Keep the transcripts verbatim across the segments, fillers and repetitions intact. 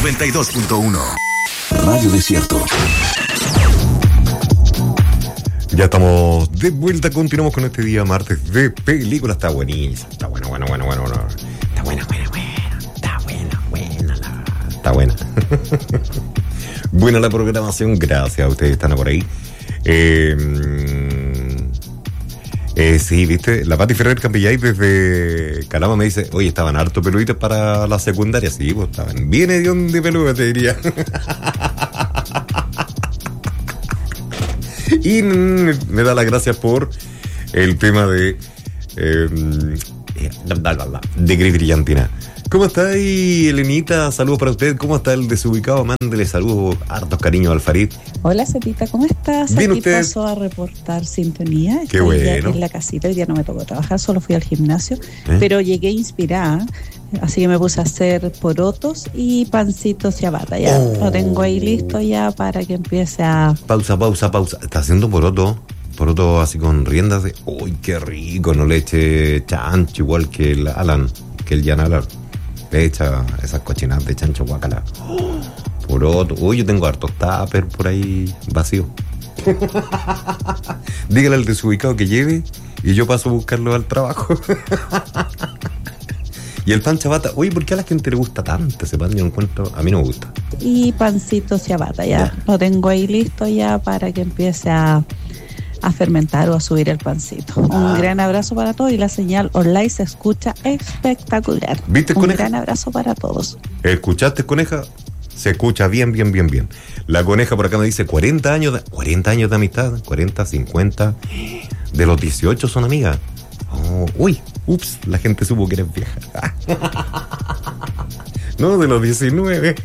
noventa y dos punto uno. Radio Desierto. Ya estamos de vuelta, continuamos con este día martes de película. Está buenísimo, está bueno, bueno, bueno, bueno, bueno. Está buena, buena, buena. Está buena, buena, la... está buena. Buena la programación, gracias a ustedes que están por ahí. Eh, eh, sí, viste, la Pati Ferrer Campillay desde Calama me dice, oye, estaban harto peluditos para la secundaria. Sí, pues estaban bien hediondo de peludo, te diría. Y me, me da las gracias por el tema de eh, de Gris Brillantina. ¿Cómo está ahí, Elenita? Saludos para usted. ¿Cómo está el desubicado? Mándele saludos, hartos cariños al Farid. Hola, Cepita, ¿cómo estás? Bien, Aquí usted. paso a reportar sintonía. Qué Estoy bueno. en la casita, hoy día no me tocó trabajar, solo fui al gimnasio, ¿Eh? pero llegué inspirada, así que me puse a hacer porotos y pancitos ciabatta. Ya Oh. lo tengo ahí listo ya para que empiece a... Pausa, pausa, pausa. Está haciendo poroto. Poroto así con riendas de... ¡Uy, qué rico! No le eche chancho igual que el Alan, que el Jan Alan. Le echa esas cochinadas de chancho, guacala. Oh, poroto. Uy, yo tengo hartos tupper por ahí vacío. Dígale al desubicado que lleve y yo paso a buscarlo al trabajo. Y el pan ciabatta, oye, ¿por qué a la gente le gusta tanto ese pan? Yo encuentro, a mí no me gusta. Y pancitos ciabatta, ya. Ya. Lo tengo ahí listo ya para que empiece a... a fermentar o a subir el pancito. Ah. Un gran abrazo para todos y la señal online se escucha espectacular. ¿Viste, Un coneja? gran abrazo para todos. ¿Escuchaste, coneja? Se escucha bien, bien, bien, bien. La coneja por acá me dice cuarenta años de, cuarenta años de amistad, cuarenta, cincuenta. De los dieciocho son amigas. Oh, uy, ups, la gente supo que eres vieja. No, de los diecinueve.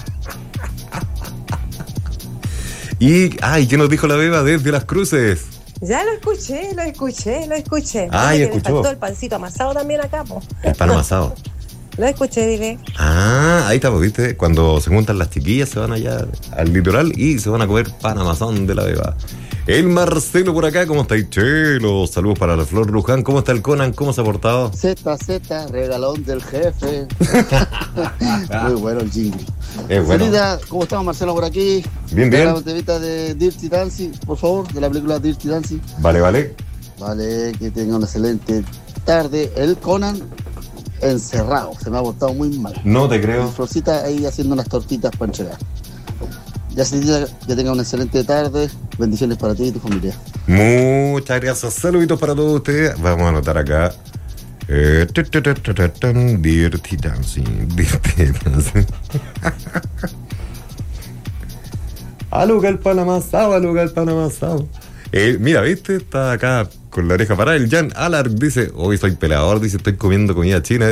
Y, ay, ¿qué nos dijo la beba desde Las Cruces? Ya lo escuché, lo escuché, lo escuché. Ah, Oye, ya que le escuchó. faltó el pancito amasado también acá, po. El pan amasado. Lo escuché, dile. Ah, ahí está, pues, ¿viste? Cuando se juntan las chiquillas se van allá al litoral y se van a comer pan amasón de la beba. El Marcelo por acá, ¿cómo estáis, Chelo? Saludos para la Flor Luján. ¿Cómo está el Conan? ¿Cómo se ha portado? Z, Z, regalón del jefe. Muy bueno el jingle. Es bueno. Salida, ¿cómo estamos, Marcelo, por aquí? Bien, De bien. la entrevista de Dirty Dancing, por favor, de la película Dirty Dancing. Vale, vale. Vale, que tenga una excelente tarde. El Conan encerrado, se me ha portado muy mal. No te Mi creo. Florcita ahí haciendo unas tortitas para entregar. Ya Salida, que tenga una excelente tarde. Bendiciones para ti y tu familia. Muchas gracias. Saluditos para todos ustedes. Vamos a anotar acá. Eh, tu, tu, tu, tu, tu, tu, Dirty Dancing. Dirty Dancing. Aluga el pan amasado, aluga el pan amasado. Eh, mira, ¿viste? Está acá con la oreja parada. El Jan Alar dice, hoy soy pelador, dice, estoy comiendo comida china.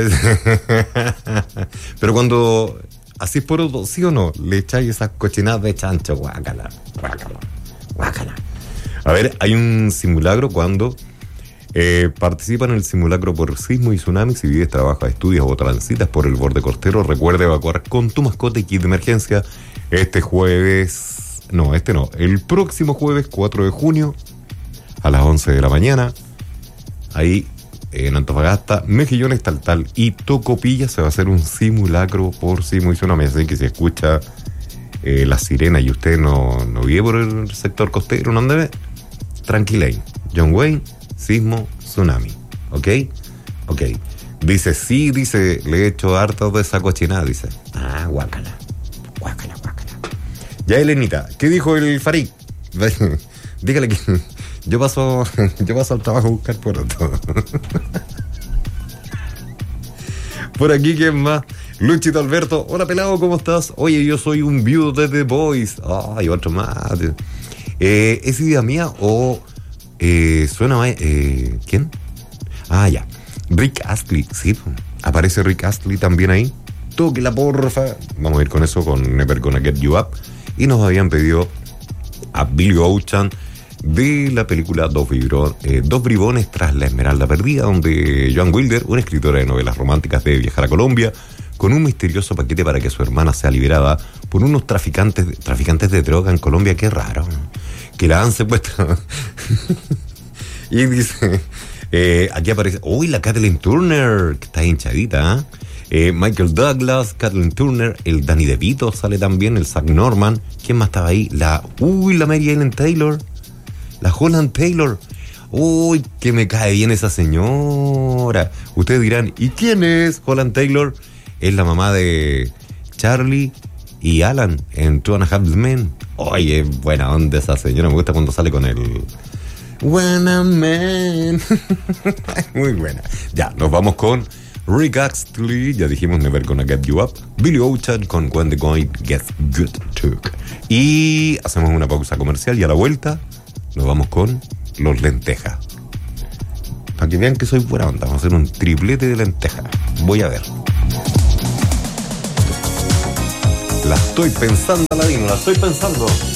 Pero cuando así por otro, ¿sí o no? Le echáis esas cochinadas de chancho, guácala, guácala, guácala. A ver, hay un simulacro cuando eh, participan en el simulacro por sismo y tsunami. Si vives, trabajas, estudias o transitas por el borde costero, recuerda evacuar con tu mascota y kit de emergencia este jueves. No, este no. El próximo jueves cuatro de junio a las once de la mañana. Ahí en Antofagasta, Mejillones, Tal Tal y Tocopilla se va a hacer un simulacro por sismo y tsunami. Así que si escucha eh, la sirena y usted no, no vive por el sector costero, ¿no debe? Tranquila ahí. John Wayne, sismo, tsunami. ¿Ok? Ok. Dice, sí, dice, le he hecho harto de esa cochinada, dice. Ah, guácala. Guácala, guácala. Ya, Elenita, ¿qué dijo el Farid? Dígale que yo paso, yo paso al trabajo a buscar poroto. Por aquí, ¿quién más? Luchito Alberto, hola pelado, ¿cómo estás? Oye, yo soy un viudo de The Boys. Ay, otro más. Eh, ¿Es idea mía o eh, suena más? Eh, ¿Quién? Ah, ya. Rick Astley, sí. Aparece Rick Astley también ahí. Tóquela, porfa. Vamos a ir con eso, con Never Gonna Get You Up. Y nos habían pedido a Billy Ocean de la película Dos, Bribón, eh, Dos Bribones tras la Esmeralda Perdida, donde Joan Wilder, una escritora de novelas románticas, debe viajar a Colombia con un misterioso paquete para que su hermana sea liberada por unos traficantes, traficantes de droga en Colombia. Qué raro, que la han secuestrado. Y dice, eh, aquí aparece, uy, la Kathleen Turner, que está hinchadita, ¿eh? Eh, Michael Douglas, Kathleen Turner, el Danny DeVito sale también, el Zack Norman. ¿Quién más estaba ahí? La, uy, la Mary Ellen Taylor, la Holland Taylor. Uy, que me cae bien esa señora. Ustedes dirán, ¿y quién es Holland Taylor? Es la mamá de Charlie y Alan en Two and a Half Men. Oye, buena onda esa señora. Me gusta cuando sale con el When a Man. Muy buena. Ya, nos vamos con Rick Astley, ya dijimos Never Gonna Get You Up. Billy Ocean con When the Going Gets Good Took. Y hacemos una pausa comercial y a la vuelta nos vamos con los lentejas. Para que vean que soy buena onda, vamos a hacer un triplete de lentejas. Voy a ver. La estoy pensando, Aladino, la estoy pensando.